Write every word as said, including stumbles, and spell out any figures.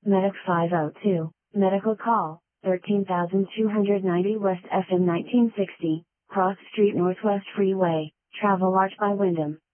Medic five oh two, medical call, thirteen thousand two hundred ninety West F M nineteen sixty, Cross Street Northwest Freeway, Travel Arch by Wyndham.